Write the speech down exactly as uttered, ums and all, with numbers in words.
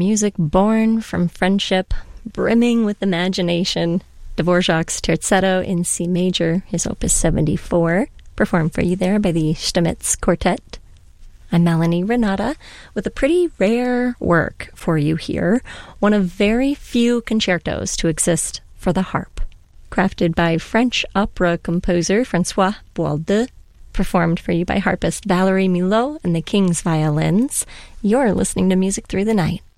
music born from friendship, brimming with imagination. Dvorak's Terzetto in C major, his opus seventy-four, performed for you there by the Stamitz Quartet. I'm Melanie Renata with a pretty rare work for you here, one of very few concertos to exist for the harp. Crafted by French opera composer François Boaldeux, performed for you by harpist Valerie Milot and the King's Violins. You're listening to Music Through the Night.